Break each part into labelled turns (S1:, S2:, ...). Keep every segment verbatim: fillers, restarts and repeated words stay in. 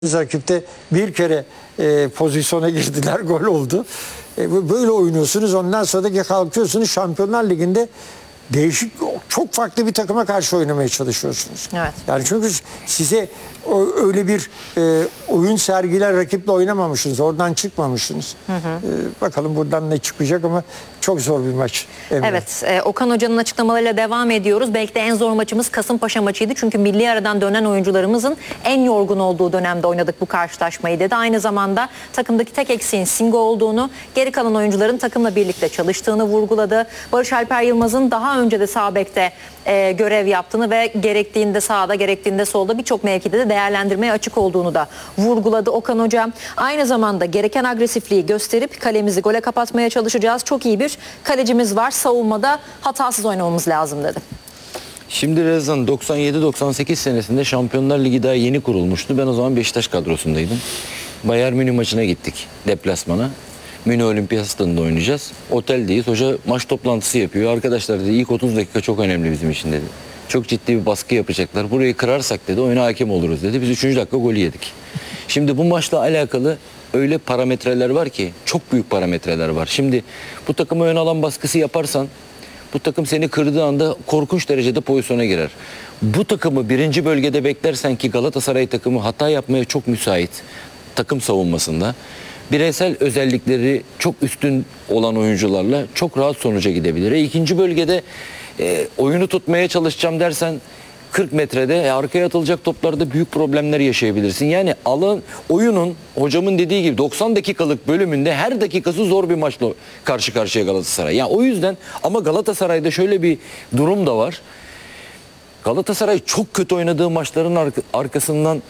S1: rakipte bir kere e, pozisyona girdiler, gol oldu. E, böyle oynuyorsunuz, ondan sonra da kalkıyorsunuz Şampiyonlar Ligi'nde değişik, çok farklı bir takıma karşı oynamaya çalışıyorsunuz.
S2: Evet.
S1: Yani çünkü size o, öyle bir e, oyun sergiler, rakiple oynamamışsınız, oradan çıkmamışsınız. Hı hı. E, bakalım buradan ne çıkacak ama çok zor bir maç. Emre.
S2: Evet, e, Okan Hoca'nın açıklamalarıyla devam ediyoruz. Belki de en zor maçımız Kasımpaşa maçıydı. Çünkü milli aradan dönen oyuncularımızın en yorgun olduğu dönemde oynadık bu karşılaşmayı dedi. Aynı zamanda takımdaki tek eksiğin Singo olduğunu, geri kalan oyuncuların takımla birlikte çalıştığını vurguladı. Barış Alper Yılmaz'ın daha önce de sağ bekte e, görev yaptığını ve gerektiğinde sağda, gerektiğinde solda birçok mevkide de değerlendirmeye açık olduğunu da vurguladı Okan Hoca. Aynı zamanda gereken agresifliği gösterip kalemizi gole kapatmaya çalışacağız. Çok iyi bir kalecimiz var. Savunmada hatasız oynamamız lazım dedi.
S3: Şimdi Rezan doksan yedi doksan sekiz senesinde Şampiyonlar Ligi daha yeni kurulmuştu. Ben o zaman Beşiktaş kadrosundaydım. Bayern Münih maçına gittik deplasmana. Münih Olimpiyat Stadı'nda oynayacağız. Oteldeyiz. Hoca maç toplantısı yapıyor. Arkadaşlar dedi, ilk otuz dakika çok önemli bizim için dedi. Çok ciddi bir baskı yapacaklar. Burayı kırarsak dedi oyuna hakem oluruz dedi. Biz üçüncü dakika golü yedik. Şimdi bu maçla alakalı öyle parametreler var ki, çok büyük parametreler var. Şimdi bu takıma ön alan baskısı yaparsan bu takım seni kırdığı anda korkunç derecede pozisyona girer. Bu takımı birinci bölgede beklersen ki Galatasaray takımı hata yapmaya çok müsait takım savunmasında. Bireysel özellikleri çok üstün olan oyuncularla çok rahat sonuca gidebilir. E, ikinci bölgede e, oyunu tutmaya çalışacağım dersen kırk metrede e, arkaya atılacak toplarda büyük problemler yaşayabilirsin. Yani alan oyunun hocamın dediği gibi doksan dakikalık bölümünde her dakikası zor bir maçla karşı karşıya Galatasaray. Yani o yüzden ama Galatasaray'da şöyle bir durum da var. Galatasaray çok kötü oynadığı maçların ark- arkasından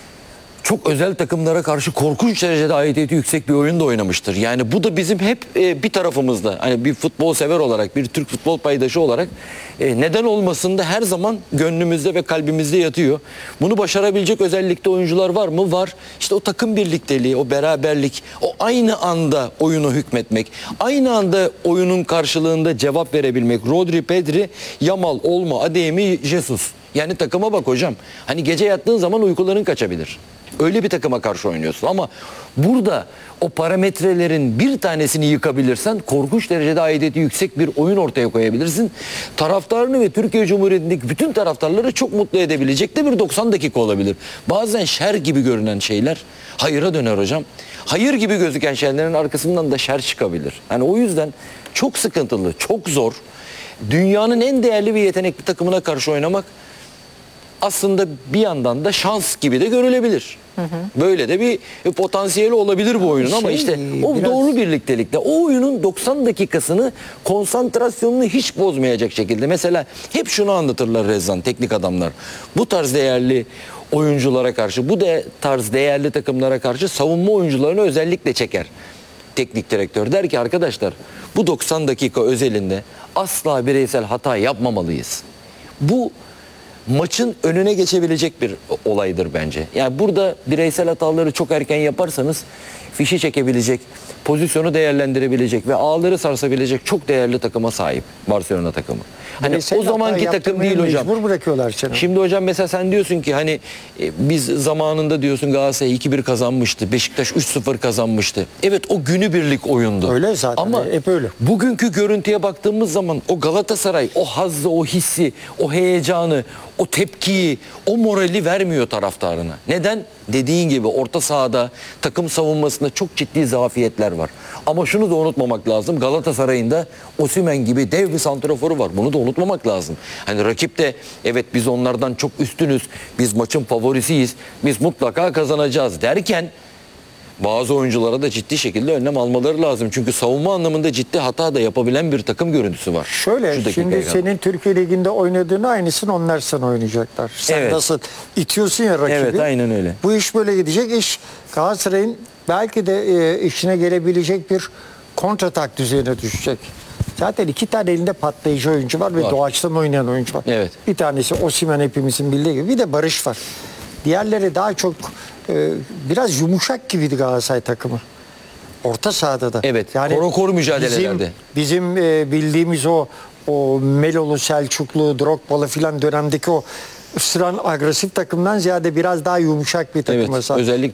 S3: çok özel takımlara karşı korkunç derecede aidiyeti yüksek bir oyun da oynamıştır. Yani bu da bizim hep e, bir tarafımızda. Hani bir futbol sever olarak, bir Türk futbol paydaşı olarak e, neden olmasın da her zaman gönlümüzde ve kalbimizde yatıyor. Bunu başarabilecek özellikle oyuncular var mı? Var. İşte o takım birlikteliği, o beraberlik, o aynı anda oyunu hükmetmek, aynı anda oyunun karşılığında cevap verebilmek. Rodri, Pedri, Yamal, Olmo, Adeyemi, Jesus. Yani takıma bak hocam. Hani gece yattığın zaman uykuların kaçabilir. Öyle bir takıma karşı oynuyorsun ama burada o parametrelerin bir tanesini yıkabilirsen korkunç derecede aidiyeti yüksek bir oyun ortaya koyabilirsin. Taraftarını ve Türkiye Cumhuriyeti'ndeki bütün taraftarları çok mutlu edebilecek de bir doksan dakika olabilir. Bazen şer gibi görünen şeyler hayıra döner hocam. Hayır gibi gözüken şeylerin arkasından da şer çıkabilir. Yani o yüzden çok sıkıntılı, çok zor. Dünyanın en değerli ve yetenekli takımına karşı oynamak aslında bir yandan da şans gibi de görülebilir. Hı hı. Böyle de bir potansiyeli olabilir bu oyunun şey, ama işte o biraz... doğru birliktelikle o oyunun doksan dakikasını konsantrasyonunu hiç bozmayacak şekilde. Mesela hep şunu anlatırlar Rezan, teknik adamlar. Bu tarz değerli oyunculara karşı, bu de tarz değerli takımlara karşı savunma oyuncularını özellikle çeker. Teknik direktör der ki arkadaşlar bu doksan dakika özelinde asla bireysel hata yapmamalıyız. Bu maçın önüne geçebilecek bir olaydır bence. Yani burada bireysel hataları çok erken yaparsanız fişi çekebilecek, pozisyonu değerlendirebilecek ve ağları sarsabilecek çok değerli takıma sahip Barcelona takımı. Hani bireysel o zamanki takım değil hocam.
S1: Mecbur bırakıyorlar seni.
S3: Şimdi hocam mesela sen diyorsun ki hani e, biz zamanında diyorsun Galatasaray iki bir kazanmıştı. Beşiktaş üç sıfır kazanmıştı. Evet o günübirlik oyundu.
S1: Öyle zaten.
S3: Ama
S1: hep öyle.
S3: Bugünkü görüntüye baktığımız zaman o Galatasaray o hazzı, o hissi, o heyecanı, o tepkiyi, o morali vermiyor taraftarına. Neden? Dediğin gibi orta sahada, takım savunmasında çok ciddi zafiyetler var. Ama şunu da unutmamak lazım. Galatasaray'ın da Osimhen gibi dev bir santraforu var. Bunu da unutmamak lazım. Hani rakip de evet biz onlardan çok üstünüz. Biz maçın favorisiyiz. Biz mutlaka kazanacağız derken bazı oyunculara da ciddi şekilde önlem almaları lazım. Çünkü savunma anlamında ciddi hata da yapabilen bir takım görüntüsü var.
S1: Şöyle şimdi senin Türkiye Ligi'nde oynadığını aynısını onlar sana oynayacaklar. Sen evet. Nasıl itiyorsun ya rakibi.
S3: Evet aynen öyle.
S1: Bu iş böyle gidecek. İş Galatasaray'ın belki de e, işine gelebilecek bir kontratak düzeyine düşecek. Zaten iki tane elinde patlayıcı oyuncu var, var. ve doğaçlama oynayan oyuncu var.
S3: Evet.
S1: Bir tanesi Osimhen, hepimizin bildiği gibi. Bir de Barış var. Diğerleri daha çok e, biraz yumuşak gibiydi Galatasaray takımı. Orta sahada da.
S3: Evet. Yani koru koru mücadelelerde.
S1: Bizim, bizim e, bildiğimiz o o Melolu, Selçuklu, Drogba'lı filan dönemdeki o ısıran agresif takımdan ziyade biraz daha yumuşak bir takıma
S3: Evet,
S1: sahip.
S3: özellikle